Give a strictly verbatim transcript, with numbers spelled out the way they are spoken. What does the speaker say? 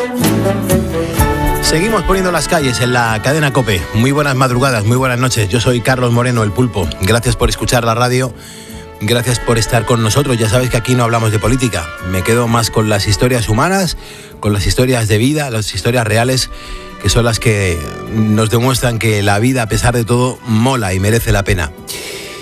Seguimos poniendo las calles en la cadena COPE. Muy buenas madrugadas, muy buenas noches. Yo soy Carlos Moreno, el Pulpo. Gracias por escuchar la radio. Gracias por estar con nosotros. Ya sabes que aquí no hablamos de política. Me quedo más con las historias humanas, con las historias de vida, las historias reales, que son las que nos demuestran que la vida, a pesar de todo, mola y merece la pena.